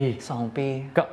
2 ปีก็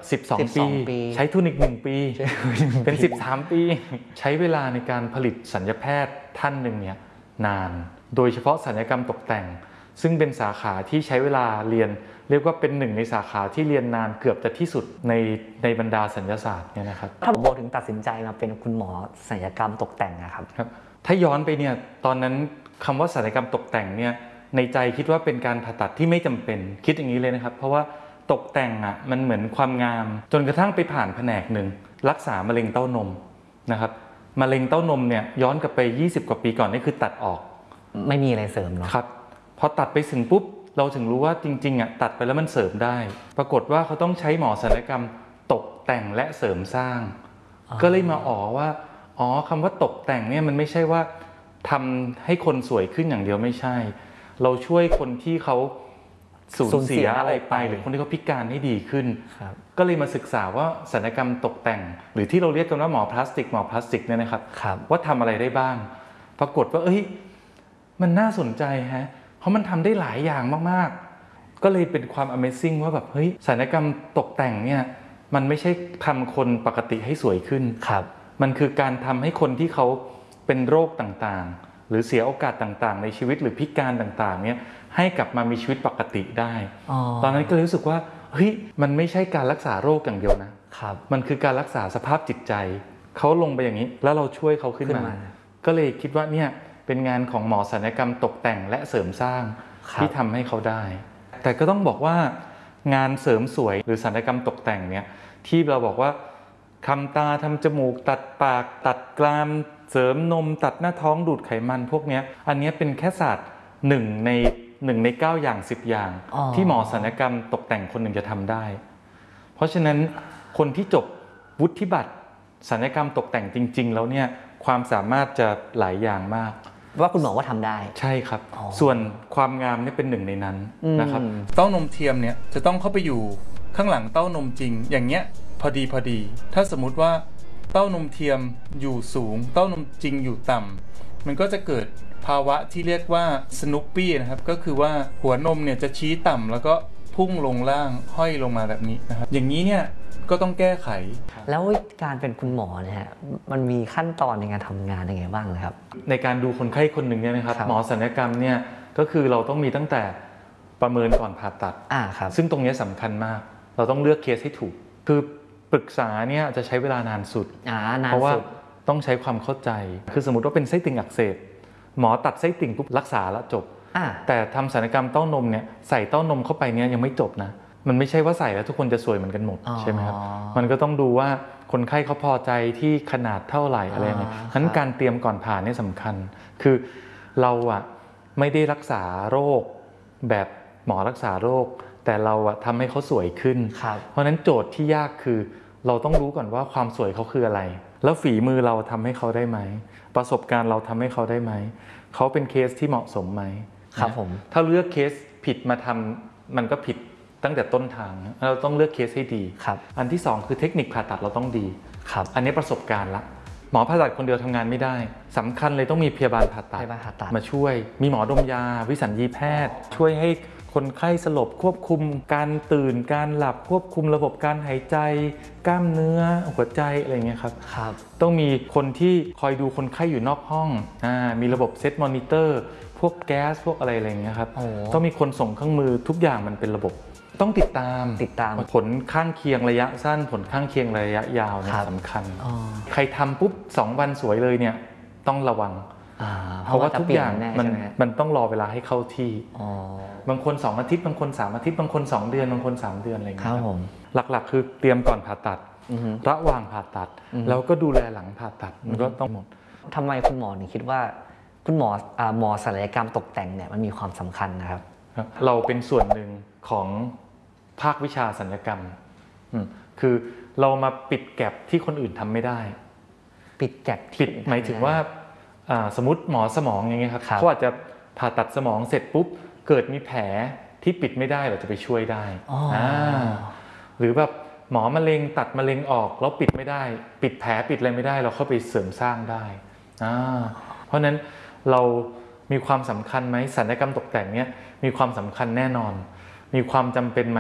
12 ปีใช้ทุนอีก1 ปีเป็น13 ปีใช้เวลาในการผลิตศัลยแพทย์ท่านหนึ่งเนี่ยนานโดยเฉพาะศัลยกรรมตกแต่งซึ่งเป็นสาขาที่ใช้เวลาเรียนเรียกว่าเป็นหนึ่งในสาขาที่เรียนนานเกือบจะที่สุดในบรรดาศัลยศาสตร์เนี่ยนะครับถ้าโบถึงตัดสินใจมาเป็นคุณหมอศัลยกรรมตกแต่งนะครับถ้าย้อนไปเนี่ยตอนนั้นคำว่าศัลยกรรมตกแต่งเนี่ยในใจคิดว่าเป็นการผ่าตัดที่ไม่จำเป็นคิดอย่างนี้เลยนะครับเพราะว่าตกแต่งอ่ะมันเหมือนความงามจนกระทั่งไปผ่านแผนกหนึ่งรักษามะเร็งเต้านมนะครับมะเร็งเต้านมเนี่ยย้อนกลับไป20 กว่าปีก่อนนี่คือตัดออกไม่มีอะไรเสริมเนาะครับพอตัดไปถึงปุ๊บเราถึงรู้ว่าจริงๆอ่ะตัดไปแล้วมันเสริมได้ปรากฏว่าเขาต้องใช้หมอศัลยกรรมตกแต่งและเสริมสร้างก็เลยมาว่าคำว่าตกแต่งเนี่ยมันไม่ใช่ว่าทำให้คนสวยขึ้นอย่างเดียวไม่ใช่เราช่วยคนที่เขาสูญเสียอะไรไปหรือคนที่เขาพิการให้ดีขึ้นก็เลยมาศึกษาว่าศัลยกรรมตกแต่งหรือที่เราเรียกกันว่าหมอพลาสติกเนี่ยนะครับว่าทำอะไรได้บ้างปรากฏว่ามันน่าสนใจฮะเพราะมันทำได้หลายอย่างมากๆก็เลยเป็นความ Amazing ว่าแบบศัลยกรรมตกแต่งเนี่ยมันไม่ใช่ทำคนปกติให้สวยขึ้นมันคือการทำให้คนที่เขาเป็นโรคต่างๆหรือเสียโอกาสต่างๆในชีวิตหรือพิการต่างๆเนี่ยให้กลับมามีชีวิตปกติได้ตอนนั้นก็เลยรู้สึกว่ามันไม่ใช่การรักษาโรคอย่างเดียวนะมันคือการรักษาสภาพจิตใจเขาลงไปอย่างนี้แล้วเราช่วยเขาขึ้นมาก็เลยคิดว่าเนี่ยเป็นงานของหมอศัลยกรรมตกแต่งและเสริมสร้างที่ทำให้เขาได้แต่ก็ต้องบอกว่างานเสริมสวยหรือศัลยกรรมตกแต่งเนี่ยที่เราบอกว่าทำตาทำจมูกตัดปากตัดกรามเสริมนมตัดหน้าท้องดูดไขมันพวกนี้อันนี้เป็นแค่ศาสตร์1 ใน 9 อย่าง 10 อย่างที่หมอศัลยกรรมตกแต่งคนหนึ่งจะทำได้เพราะฉะนั้นคนที่จบวุฒิบัตรศัลยกรรมตกแต่งจริงๆแล้วเนี่ยความสามารถจะหลายอย่างมากว่าคุณหมอว่าทำได้ใช่ครับส่วนความงามนี่เป็นหนึ่งในนั้นนะครับเต้านมเทียมเนี่ยจะต้องเข้าไปอยู่ข้างหลังเต้านมจริงอย่างเงี้ยพอดีถ้าสมมุติว่าเต้านมเทียมอยู่สูงเต้านมจริงอยู่ต่ำมันก็จะเกิดภาวะที่เรียกว่าสนุปปี้นะครับก็คือว่าหัวนมเนี่ยจะชี้ต่ำแล้วก็พุ่งลงล่างห้อยลงมาแบบนี้นะครับอย่างนี้เนี่ยก็ต้องแก้ไขแล้วการเป็นคุณหมอเนี่ยมันมีขั้นตอนในการทำงานยังไงบ้างเลยครับในการดูคนไข้คนหนึ่งเนี่ยนะครับหมอศัลยกรรมเนี่ยก็คือเราต้องมีตั้งแต่ประเมินก่อนผ่าตัดซึ่งตรงนี้สำคัญมากเราต้องเลือกเคสให้ถูกคือปรึกษาเนี่ยจะใช้เวลานานสุดเพราะว่าต้องใช้ความเข้าใจคือสมมติว่าเป็นไส้ติ่งอักเสบหมอตัดไส้ติ่งปุ๊บรักษาแล้วจบแต่ทำศัลยกรรมเต้านมเนี่ยใส่เต้านมเข้าไปเนี่ยยังไม่จบนะมันไม่ใช่ว่าใส่แล้วทุกคนจะสวยเหมือนกันหมดใช่ไหมครับมันก็ต้องดูว่าคนไข้เขาพอใจที่ขนาดเท่าไหร่อะไรอย่างเงี้ยนั้นการเตรียมก่อนผ่านี่สำคัญคือเราไม่ได้รักษาโรคแบบหมอรักษาโรคแต่เราทำให้เขาสวยขึ้นเพราะฉะนั้นโจทย์ที่ยากคือเราต้องรู้ก่อนว่าความสวยเขาคืออะไรแล้วฝีมือเราทำให้เขาได้ไหมประสบการณ์เราทำให้เขาได้ไหมเขาเป็นเคสที่เหมาะสมไหมครับผมถ้าเลือกเคสผิดมาทำมันก็ผิดตั้งแต่ต้นทางเราต้องเลือกเคสให้ดีอันที่2คือเทคนิคผ่าตัดเราต้องดีอันนี้ประสบการณ์ละหมอผ่าตัดคนเดียวทำงานไม่ได้สำคัญเลยต้องมีพยาบาลผ่าตัดมาช่วยมีหมอดมยาวิสัญญีแพทย์ช่วยให้คนไข้สลบควบคุมการตื่นการหลับควบคุมระบบการหายใจกล้ามเนื้อหัวใจอะไรเงี้ยครับต้องมีคนที่คอยดูคนไข้อยู่นอกห้องมีระบบเซตมอนิเตอร์พวกแก๊สพวกอะไรเงี้ยครับต้องมีคนส่งเครื่องมือทุกอย่างมันเป็นระบบต้องติดตามผลข้างเคียงระยะสั้นผลข้างเคียงระยะยาวเนี่ยสำคัญใครทำปุ๊บ2 วันสวยเลยเนี่ยต้องระวังเพราะว่าทุกอย่างมันต้องรอเวลาให้เข้าที่บางคน2 อาทิตย์บางคน3 อาทิตย์บางคน2 เดือนบางคน3 เดือนอะไรอย่างเงี้ยหลักๆคือเตรียมก่อนผ่าตัดระหว่างผ่าตัดแล้วก็ดูแลหลังผ่าตัดมันก็ต้องหมดทำไมคุณหมอถึงคิดว่าคุณหมอศัลยกรรมตกแต่งเนี่ยมันมีความสำคัญนะครับเราเป็นส่วนหนึ่งของภาควิชาศัลยกรรมคือเรามาปิดแก็ปที่คนอื่นทำไม่ได้ปิดแก็ปหมายถึงว่าสมมติหมอสมองอย่างเงี้ยครับเขาอาจจะผ่าตัดสมองเสร็จปุ๊บเกิดมีแผลที่ปิดไม่ได้เราจะไปช่วยได้หรือแบบหมอมะเร็งตัดมะเร็งออกแล้วปิดไม่ได้ปิดแผลปิดอะไรไม่ได้เราเข้าไปเสริมสร้างได้เพราะนั้นเรามีความสำคัญไหมศัลยกรรมตกแต่งเนี่ยมีความสำคัญแน่นอนมีความจำเป็นไหม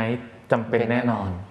จำเป็นแน่นอน